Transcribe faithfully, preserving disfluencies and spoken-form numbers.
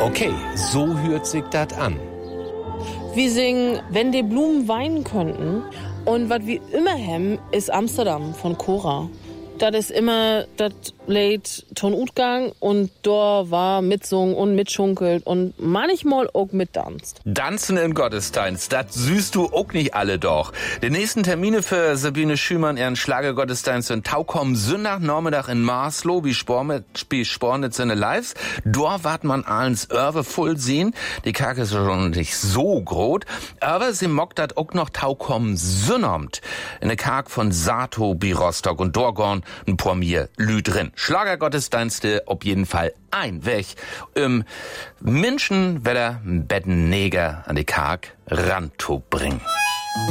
Okay, so hört sich das an. Wir singen Wenn die Blumen weinen könnten. Und was wir immer haben, ist Amsterdam von Cora. Das ist immer das Lied Ton Utgang und da war mitsungen und mitschunkelt und manchmal auch mitdanzt. Tanzen in Gottesdienst, das süßt du auch nicht alle doch. Die nächsten Termine für Sabine Schümann, ihren Schlagergottesdienst in Taukom Sonntag Nachmittag in Marslow, wie Spornitz seine Lives. Da wart man allens Örve voll sehen. Die Kake ist schon nicht so groß. Aber sie mockt dat auch noch Taukom Sünnomt. In der Kake von Sato bi Rostock und Dorgon ein paar mir Lü drin. Schlagergottesdienste auf jeden Fall ein Weg. Im Menschen, wer der Bettenneger an die Kake ran zu bringen.